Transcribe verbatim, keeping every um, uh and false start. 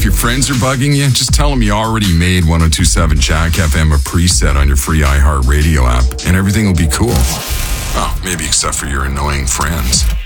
If your friends are bugging you, just tell them you already made one oh two point seven Jack F M a preset on your free iHeartRadio app, and everything will be cool. Oh, maybe except for your annoying friends.